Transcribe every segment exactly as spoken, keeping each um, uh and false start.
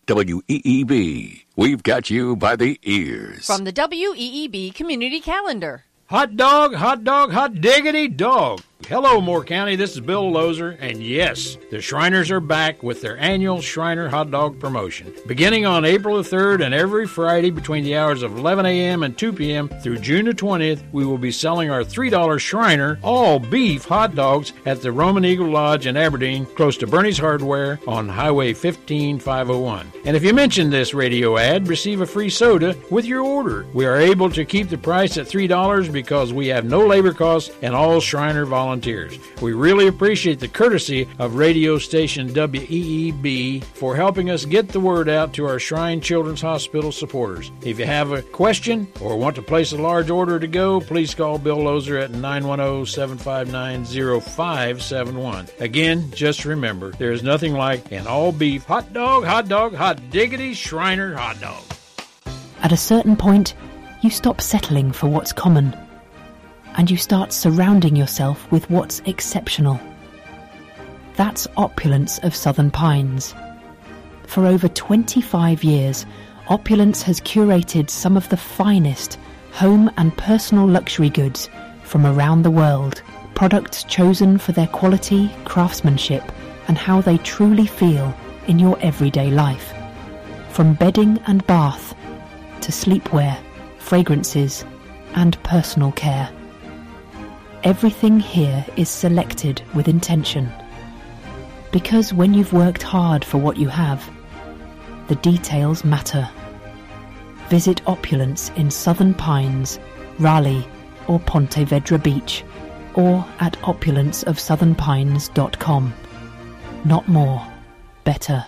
W E E B. We've got you by the ears. From the W E E B Community Calendar. Hot dog, hot dog, hot diggity dog. Hello, Moore County. This is Bill Lozer, and yes, the Shriners are back with their annual Shriner Hot Dog promotion. Beginning on April the third and every Friday between the hours of eleven a.m. and two p.m. through June the twentieth, we will be selling our three dollar Shriner all-beef hot dogs at the Roman Eagle Lodge in Aberdeen, close to Bernie's Hardware on Highway fifteen five oh one. And if you mention this radio ad, receive a free soda with your order. We are able to keep the price at three dollars because we have no labor costs and all Shriner volunteers. We really appreciate the courtesy of radio station W E E B for helping us get the word out to our Shrine Children's Hospital supporters. If you have a question or want to place a large order to go, please call Bill Lozer at nine one zero, seven five nine, zero five seven one. Again, just remember, there is nothing like an all-beef hot dog, hot dog, hot diggity Shriner hot dog. At a certain point, you stop settling for what's common, and you start surrounding yourself with what's exceptional. That's Opulence of Southern Pines. For over twenty-five years, Opulence has curated some of the finest home and personal luxury goods from around the world, products chosen for their quality, craftsmanship, and how they truly feel in your everyday life. From bedding and bath, to sleepwear, fragrances, and personal care. Everything here is selected with intention. Because when you've worked hard for what you have, the details matter. Visit Opulence in Southern Pines, Raleigh, or Ponte Vedra Beach, or at opulence of southern pines dot com. Not more, better.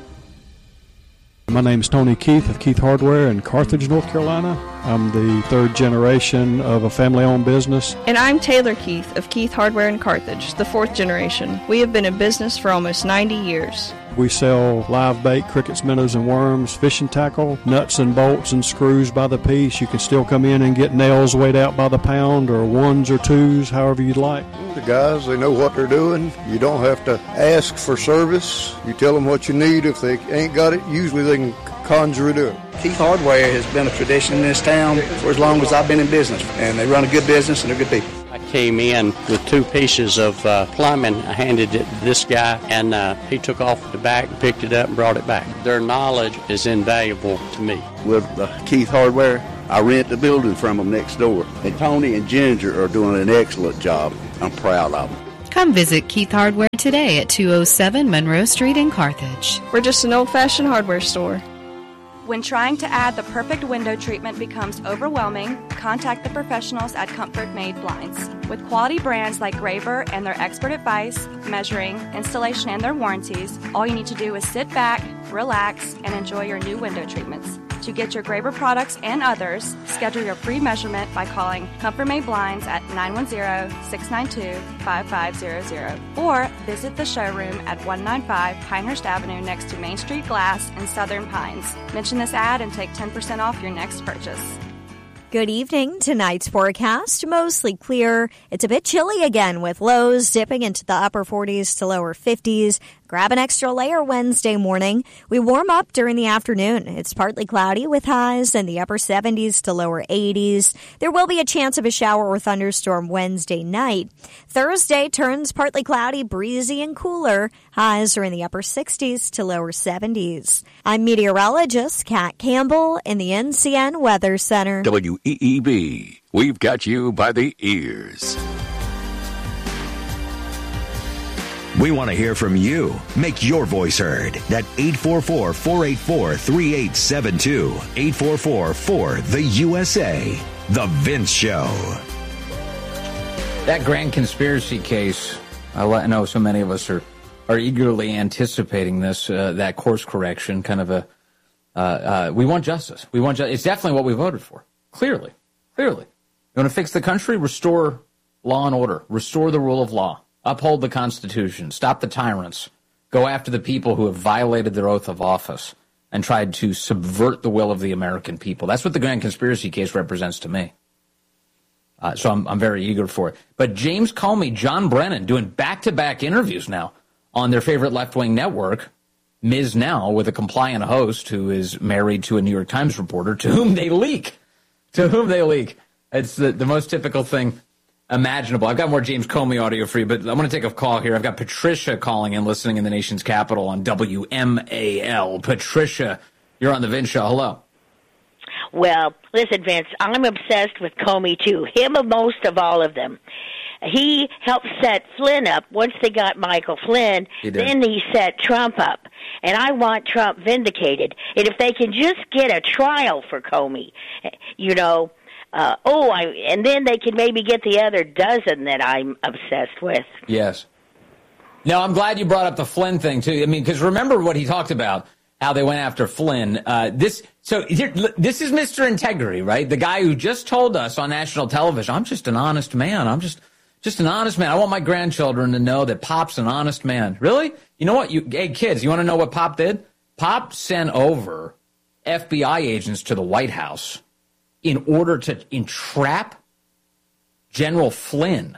My name is Tony Keith of Keith Hardware in Carthage, North Carolina. I'm the third generation of a family-owned business. And I'm Taylor Keith of Keith Hardware in Carthage, the fourth generation. We have been in business for almost ninety years. We sell live bait, crickets, minnows, and worms, fishing tackle, nuts and bolts and screws by the piece. You can still come in and get nails weighed out by the pound, or ones or twos, however you'd like. The guys, they know what they're doing. You don't have to ask for service. You tell them what you need. If they ain't got it, usually they can conjure it up. Keith Hardware has been a tradition in this town for as long as I've been in business, and they run a good business and they're good people. I came in with two pieces of uh, plumbing. I handed it to this guy, and uh, he took off the back and picked it up and brought it back. Their knowledge is invaluable to me. With uh, Keith Hardware, I rent the building from them next door. And Tony and Ginger are doing an excellent job. I'm proud of them. Come visit Keith Hardware today at two oh seven Monroe Street in Carthage. We're just an old-fashioned hardware store. When trying to add the perfect window treatment becomes overwhelming, contact the professionals at Comfort Made Blinds. With quality brands like Graver and their expert advice, measuring, installation, and their warranties, all you need to do is sit back, relax, and enjoy your new window treatments. To get your Graver products and others, schedule your free measurement by calling Comfort Made Blinds at nine one zero, six nine two, five five zero zero or visit the showroom at one ninety-five Pinehurst Avenue next to Main Street Glass in Southern Pines. Mention this ad and take ten percent off your next purchase. Good evening. Tonight's forecast, mostly clear. It's a bit chilly again with lows dipping into the upper forties to lower fifties. Grab an extra layer Wednesday morning. We warm up during the afternoon. It's partly cloudy with highs in the upper seventies to lower eighties. There will be a chance of a shower or thunderstorm Wednesday night. Thursday turns partly cloudy, breezy, and cooler. Highs are in the upper sixties to lower seventies. I'm meteorologist Kat Campbell in the N C N Weather Center. W E E B. We've got you by the ears. We want to hear from you. Make your voice heard at eight four four, four eight four, three eight seven two. eight four four, four, the U S A. The Vince Show. That grand conspiracy case, I know so many of us are, are eagerly anticipating this, uh, that course correction, kind of a, uh, uh, we want justice. We want ju- It's definitely what we voted for. Clearly. Clearly. You want to fix the country? Restore law and order. Restore the rule of law. Uphold the Constitution, stop the tyrants, go after the people who have violated their oath of office and tried to subvert the will of the American people. That's what the grand conspiracy case represents to me. Uh, so I'm, I'm very eager for it. But James Comey, John Brennan, doing back-to-back interviews now on their favorite left-wing network, Miz now with a compliant host who is married to a New York Times reporter to whom they leak. To whom they leak. It's the, the most typical thing imaginable. I've got more James Comey audio for you, but I'm going to take a call here. I've got Patricia calling in, listening in the nation's capital on W M A L. Patricia, you're on the Vince Show. Hello. Well, listen, Vince, I'm obsessed with Comey, too. Him most of all of them. He helped set Flynn up. Once they got Michael Flynn, He did. then he set Trump up. And I want Trump vindicated. And if they can just get a trial for Comey, you know, uh, oh, I, and then they can maybe get the other dozen that I'm obsessed with. Yes. No, I'm glad you brought up the Flynn thing, too. I mean, because remember what he talked about, how they went after Flynn. Uh, this so here, this is Mister Integrity, right? The guy who just told us on national television, I'm just an honest man. I'm just just an honest man. I want my grandchildren to know that Pop's an honest man. Really? You know what? You, hey, kids, you want to know what Pop did? Pop sent over F B I agents to the White House in order to entrap General Flynn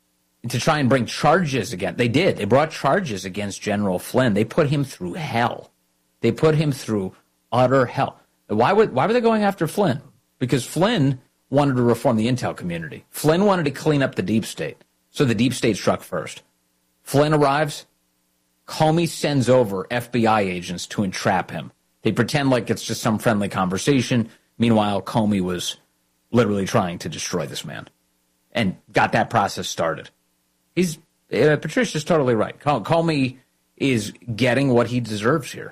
to try and bring charges against. They did. They brought charges against General Flynn. They put him through hell. They put him through utter hell. Why would why were they going after Flynn? Because Flynn wanted to reform the intel community. Flynn wanted to clean up the deep state. So the deep state struck first. Flynn arrives. Comey sends over F B I agents to entrap him. They pretend like it's just some friendly conversation. Meanwhile, Comey was literally trying to destroy this man and got that process started. He's uh, Patricia's totally right. Comey is getting what he deserves here.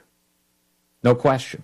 No question.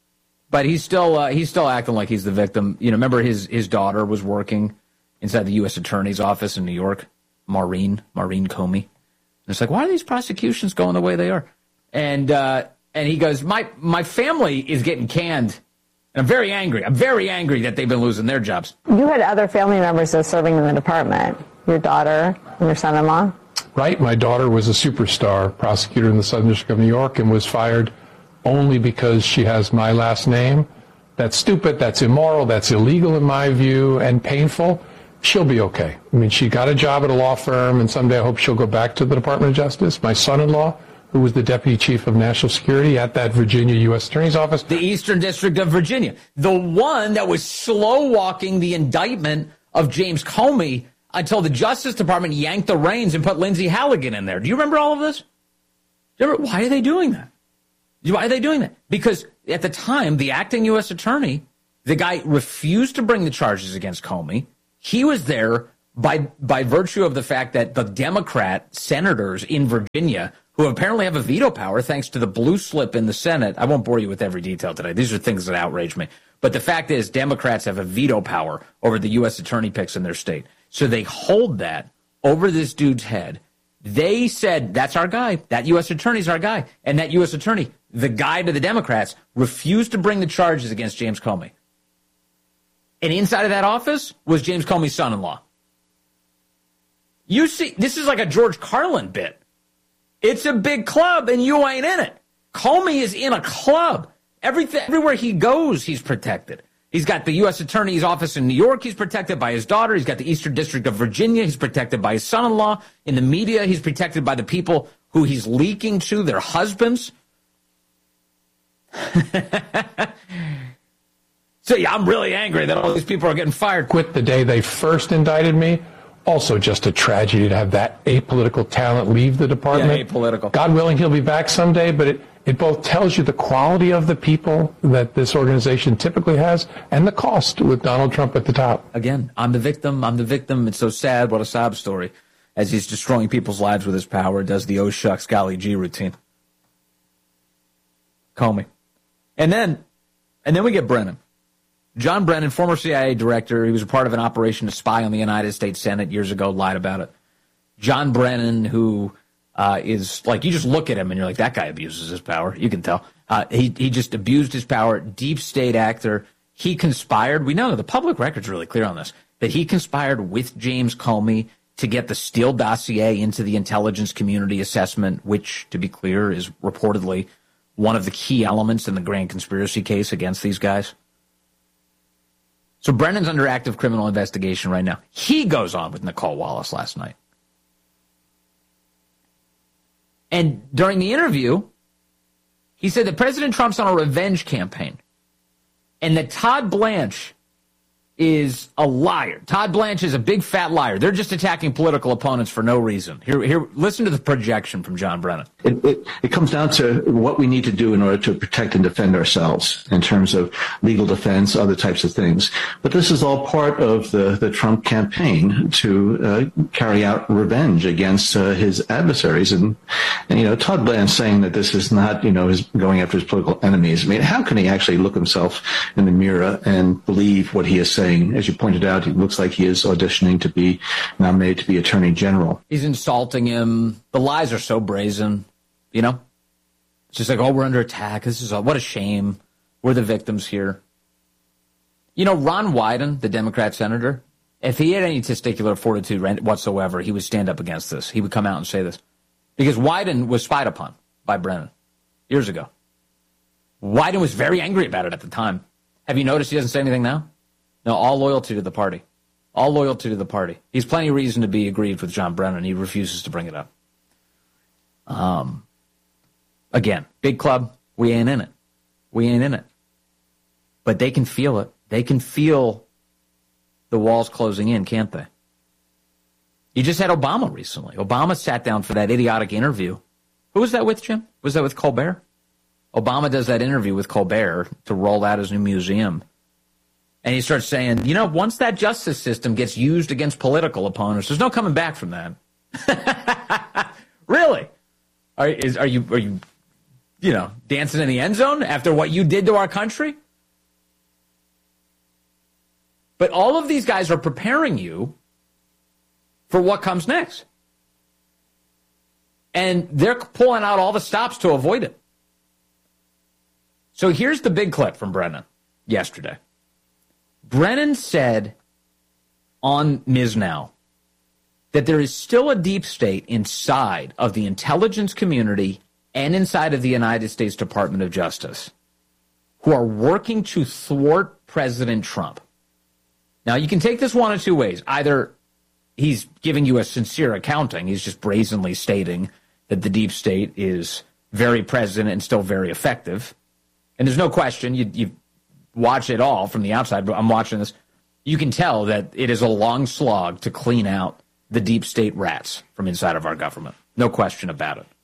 But he's still uh, he's still acting like he's the victim. You know, remember his his daughter was working inside the U S Attorney's office in New York, Maureen, Maureen Comey. And it's like, why are these prosecutions going the way they are? And uh, and he goes, my my family is getting canned, and I'm very angry. I'm very angry that they've been losing their jobs. You had other family members that are serving in the department, your daughter and your son-in-law? Right. My daughter was a superstar prosecutor in the Southern District of New York and was fired only because she has my last name. That's stupid, that's immoral, that's illegal in my view, and painful. She'll be okay. I mean, she got a job at a law firm, and someday I hope she'll go back to the Department of Justice. My son-in-law, who was the Deputy Chief of National Security at that Virginia U S Attorney's Office. The Eastern District of Virginia. The one that was slow-walking the indictment of James Comey until the Justice Department yanked the reins and put Lindsay Halligan in there. Do you remember all of this? Do you remember, why are they doing that? Why are they doing that? Because at the time, the acting U S attorney, the guy refused to bring the charges against Comey. He was there by by virtue of the fact that the Democrat senators in Virginia, who apparently have a veto power thanks to the blue slip in the Senate. I won't bore you with every detail today. These are things that outrage me. But the fact is, Democrats have a veto power over the U S attorney picks in their state. So they hold that over this dude's head. They said, that's our guy. That U S attorney's our guy. And that U S attorney, the guy to the Democrats, refused to bring the charges against James Comey. And inside of that office was James Comey's son-in-law. You see, this is like a George Carlin bit. It's a big club, and you ain't in it. Comey is in a club. Everything, everywhere he goes, he's protected. He's got the U S Attorney's office in New York. He's protected by his daughter. He's got the Eastern District of Virginia. He's protected by his son-in-law. In the media, he's protected by the people who he's leaking to, their husbands. So, yeah, I'm really angry that all these people are getting fired. Quit the day they first indicted me. Also just a tragedy to have that apolitical talent leave the department. Yeah, apolitical. God willing, he'll be back someday, but it, it both tells you the quality of the people that this organization typically has and the cost with Donald Trump at the top. Again, I'm the victim. I'm the victim. It's so sad. What a sob story. As he's destroying people's lives with his power, does the oh shucks golly gee routine. Comey. And then, and then we get Brennan. John Brennan, former C I A director, he was a part of an operation to spy on the United States Senate years ago, lied about it. John Brennan, who uh, is, like, you just look at him and you're like, that guy abuses his power. You can tell. Uh, he, he just abused his power. Deep state actor. He conspired. We know that the public record's really clear on this, that he conspired with James Comey to get the Steele dossier into the intelligence community assessment, which, to be clear, is reportedly one of the key elements in the grand conspiracy case against these guys. So Brennan's under active criminal investigation right now. He goes on with Nicole Wallace last night. And during the interview, He said that President Trump's on a revenge campaign and that Todd Blanche is a liar. Todd Blanche is a big fat liar. They're just attacking political opponents for no reason. Here, here. Listen to the projection from John Brennan. It, it, it comes down to what we need to do in order to protect and defend ourselves in terms of legal defense, other types of things. But this is all part of the, the Trump campaign to uh, carry out revenge against uh, his adversaries. And, and, you know, Todd Blanche saying that this is not, you know, his going after his political enemies. I mean, how can he actually look himself in the mirror and believe what he is saying? As you pointed out, it looks like he is auditioning to be nominated to be Attorney General. He's insulting him. The lies are so brazen, you know? It's just like, oh, we're under attack. This is a, what a shame. We're the victims here. You know, Ron Wyden, the Democrat senator, if he had any testicular fortitude whatsoever, he would stand up against this. He would come out and say this. Because Wyden was spied upon by Brennan years ago. Wyden was very angry about it at the time. Have you noticed he doesn't say anything now? No, all loyalty to the party. All loyalty to the party. He's plenty of reason to be aggrieved with John Brennan. He refuses to bring it up. Um, again, big club, we ain't in it. We ain't in it. But they can feel it. They can feel the walls closing in, can't they? You just had Obama recently. Obama sat down for that idiotic interview. Who was that with, Jim? Was that with Colbert? Obama does that interview with Colbert to roll out his new museum. And he starts saying, you know, once that justice system gets used against political opponents, there's no coming back from that. Really? Are, is, are you, are you, you know, dancing in the end zone after what you did to our country? But all of these guys are preparing you for what comes next. And they're pulling out all the stops to avoid it. So here's the big clip from Brennan yesterday. Brennan said on Miz Now that there is still a deep state inside of the intelligence community and inside of the United States Department of Justice who are working to thwart President Trump. Now, you can take this one of two ways. Either he's giving you a sincere accounting. He's just brazenly stating that the deep state is very present and still very effective. And there's no question, you, you watch it all from the outside, but I'm watching this. You can tell that it is a long slog to clean out the deep state rats from inside of our government. No question about it.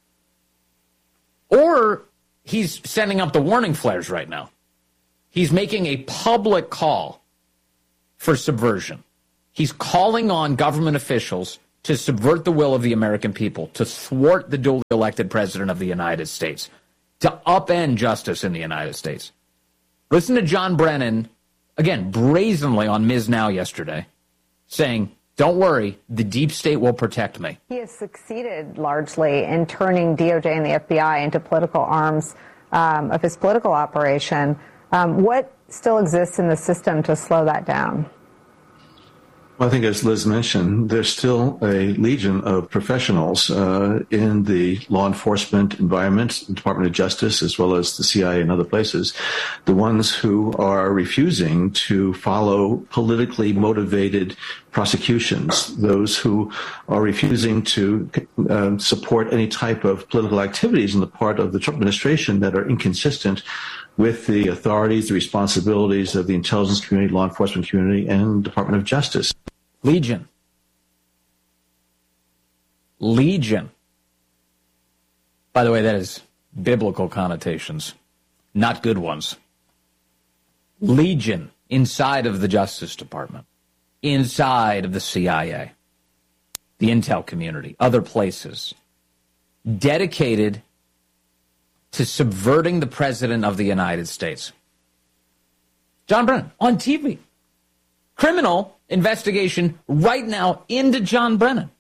Or he's sending up the warning flares right now. He's making a public call for subversion. He's calling on government officials to subvert the will of the American people, to thwart the duly elected president of the United States, to upend justice in the United States. Listen to John Brennan, again, brazenly on Miz Now yesterday, saying, don't worry, the deep state will protect me. He has succeeded largely in turning D O J and the F B I into political arms um, of his political operation. Um, what still exists in the system to slow that down? Well, I think as Liz mentioned, there's still a legion of professionals uh, in the law enforcement environment, Department of Justice, as well as the C I A and other places, the ones who are refusing to follow politically motivated prosecutions, those who are refusing to uh, support any type of political activities on the part of the Trump administration that are inconsistent with the authorities, the responsibilities of the intelligence community, law enforcement community, and Department of Justice. Legion. Legion. By the way, that is biblical connotations, not good ones. Legion inside of the Justice Department, inside of the C I A, the intel community, other places, dedicated to subverting the President of the United States. John Brennan, on T V. Criminal investigation right now into John Brennan.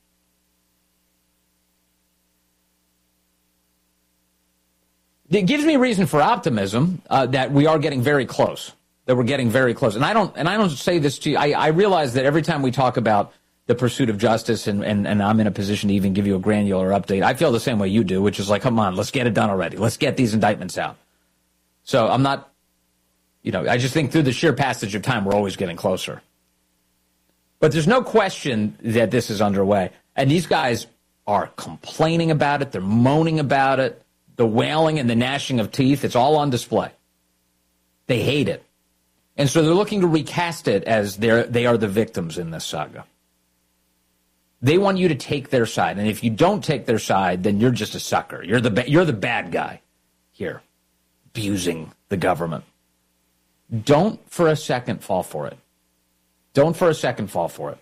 It gives me reason for optimism uh, that we are getting very close, that we're getting very close. And I don't and I don't say this to you. I, I realize that every time we talk about the pursuit of justice and, and, and I'm in a position to even give you a granular update, I feel the same way you do, which is like, come on, let's get it done already. Let's get these indictments out. So I'm not, you know, I just think through the sheer passage of time, we're always getting closer. But there's no question that this is underway. And these guys are complaining about it. They're moaning about it. the wailing and the gnashing of teeth, it's all on display. They hate it. And so they're looking to recast it as they're, they are the victims in this saga. They want you to take their side. And if you don't take their side, then you're just a sucker. You're the, you're the bad guy here, abusing the government. Don't for a second fall for it. Don't for a second fall for it.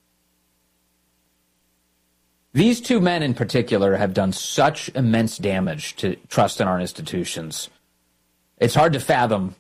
These two men in particular have done such immense damage to trust in our institutions. It's hard to fathom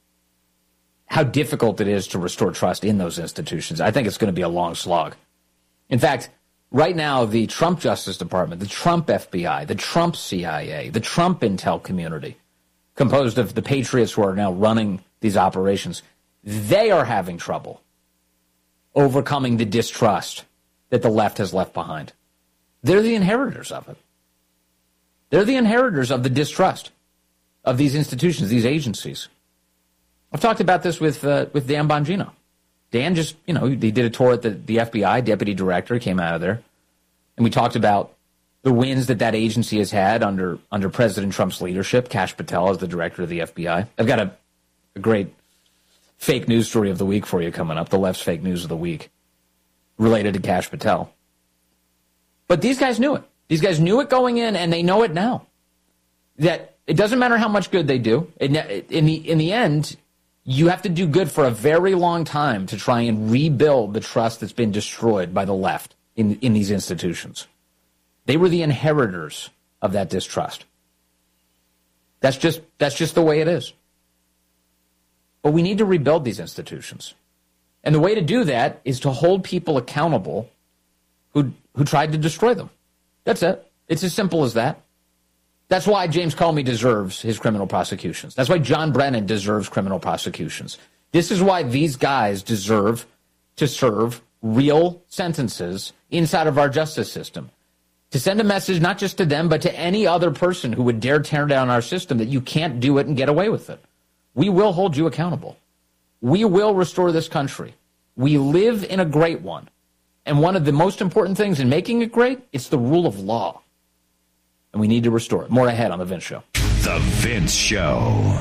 how difficult it is to restore trust in those institutions. I think it's going to be a long slog. In fact, right now, the Trump Justice Department, the Trump F B I, the Trump C I A, the Trump intel community, composed of the patriots who are now running these operations, they are having trouble overcoming the distrust that the left has left behind. They're the inheritors of it. They're the inheritors of the distrust of these institutions, these agencies. I've talked about this with uh, with Dan Bongino. Dan just, you know, he did a tour at the, the F B I, deputy director, came out of there. And we talked about the wins that that agency has had under under President Trump's leadership. Kash Patel is the director of the F B I. I've got a, a great fake news story of the week for you coming up, the left's fake news of the week, related to Kash Patel. But these guys knew it. These guys knew it going in, and they know it now. That it doesn't matter how much good they do. In, in the in the end, you have to do good for a very long time to try and rebuild the trust that's been destroyed by the left in, in these institutions. They were the inheritors of that distrust. That's just that's just the way it is. But we need to rebuild these institutions. And the way to do that is to hold people accountable who who tried to destroy them. That's it. It's as simple as that. That's why James Comey deserves his criminal prosecutions. That's why John Brennan deserves criminal prosecutions. This is why these guys deserve to serve real sentences inside of our justice system. To send a message not just to them, but to any other person who would dare tear down our system that you can't do it and get away with it. We will hold you accountable. We will restore this country. We live in a great one. And one of the most important things in making it great, it's the rule of law. And we need to restore it. More ahead on The Vince Show. The Vince Show.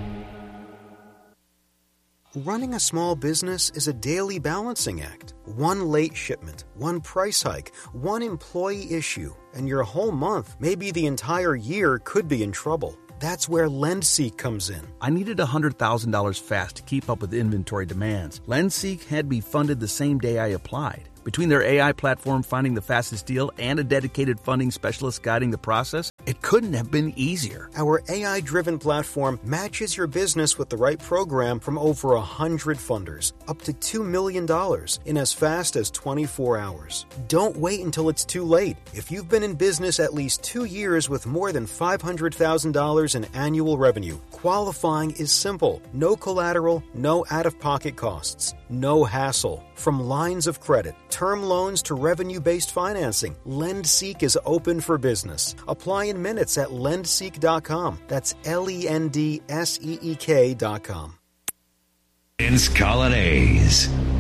Running a small business is a daily balancing act. One late shipment, one price hike, one employee issue, and your whole month, maybe the entire year, could be in trouble. That's where LendSeek comes in. I needed one hundred thousand dollars fast to keep up with inventory demands. LendSeek had me funded the same day I applied. Between their A I platform finding the fastest deal and a dedicated funding specialist guiding the process, it couldn't have been easier. Our A I-driven platform matches your business with the right program from over one hundred funders, up to two million dollars in as fast as twenty-four hours. Don't wait until it's too late. If you've been in business at least two years with more than five hundred thousand dollars in annual revenue, qualifying is simple. No collateral, no out-of-pocket costs, no hassle. From lines of credit, term loans to revenue-based financing, LendSeek is open for business. Apply in minutes at lendseek dot com. That's L E N D S E E K dot com. Vince Colonnese.